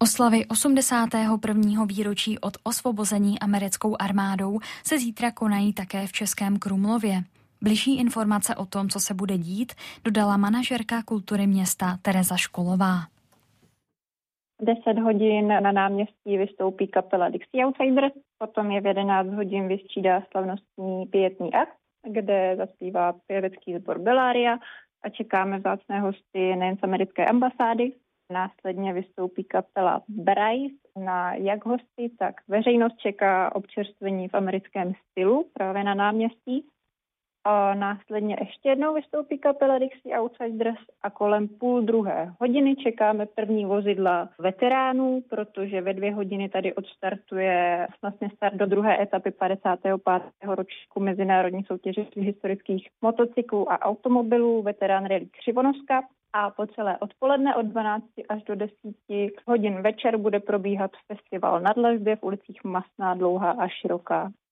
Oslavy 81. výročí od osvobození americkou armádou se zítra konají také v Českém Krumlově. Bližší informace o tom, co se bude dít, dodala manažerka kultury města Tereza Školová. 10 hodin na náměstí vystoupí kapela Dixie Outsiders, potom je v 11 hodin vystřídá slavnostní pietní akt, kde zaspívá pěvecký sbor Bellaria a čekáme vzácné hosty nejen z americké ambasády. Následně vystoupí kapela Bryce. Na jak hosty, tak veřejnost čeká občerstvení v americkém stylu právě na náměstí. A následně ještě jednou vystoupí kapela Dixie Outsiders a kolem 12:30 čekáme první vozidla veteránů, protože ve 2 hodiny tady odstartuje vlastně start do druhé etapy 55. ročníku mezinárodní soutěže historických motocyklů a automobilů Veterán Rally Křivonoska. A po celé odpoledne od 12 až do 10 hodin večer bude probíhat festival na dlažbě v ulicích Masná, Dlouhá a Široká.